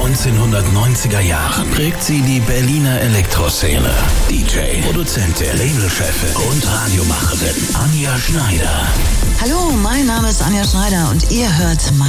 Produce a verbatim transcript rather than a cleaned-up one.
neunzehnhundertneunziger Jahren prägt sie die Berliner Elektroszene. D J, Produzentin, Labelchefin und Radiomacherin Anja Schneider. Hallo, mein Name ist Anja Schneider und ihr hört mein